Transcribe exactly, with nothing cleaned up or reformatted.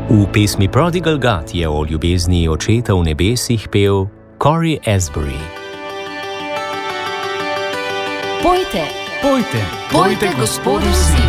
V pesmi Prodigal God je o ljubezni očeta v nebesih pel Cory Asbury. Pojte, Pojte, pojte Gospodu vsi.